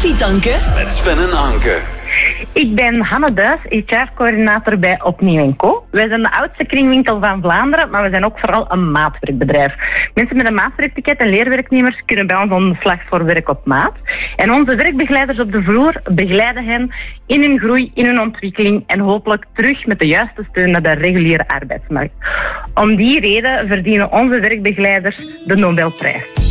Koffietanken met Sven en Anke. Ik ben Hanne Duis, HR-coördinator bij Opnieuw & Co. Wij zijn de oudste kringwinkel van Vlaanderen, maar we zijn ook vooral een maatwerkbedrijf. Mensen met een maatwerkticket en leerwerknemers kunnen bij ons aan de slag voor werk op maat. En onze werkbegeleiders op de vloer begeleiden hen in hun groei, in hun ontwikkeling en hopelijk terug met de juiste steun naar de reguliere arbeidsmarkt. Om die reden verdienen onze werkbegeleiders de Nobelprijs.